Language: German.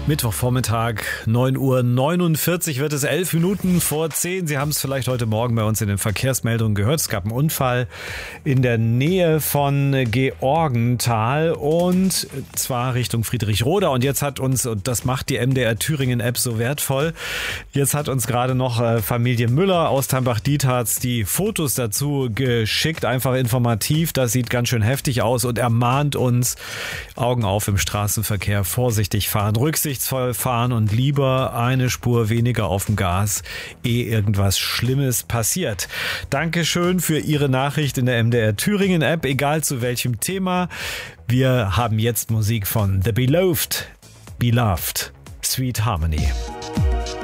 Mittwochvormittag, 9:49 Uhr wird es, 11 Minuten vor 10. Sie haben es vielleicht heute Morgen bei uns in den Verkehrsmeldungen gehört. Es gab einen Unfall in der Nähe von Georgenthal und zwar Richtung Friedrichroda. Und jetzt hat uns, und das macht die MDR Thüringen App so wertvoll, jetzt hat uns gerade noch Familie Müller aus Tambach-Dietharz die Fotos dazu geschickt. Einfach informativ, das sieht ganz schön heftig aus und ermahnt uns, Augen auf im Straßenverkehr, vorsichtig fahren, rücksichtsvoll fahren und lieber eine Spur weniger auf dem Gas, ehe irgendwas Schlimmes passiert. Dankeschön für Ihre Nachricht in der MDR Thüringen App, egal zu welchem Thema. Wir haben jetzt Musik von The Beloved, Sweet Harmony.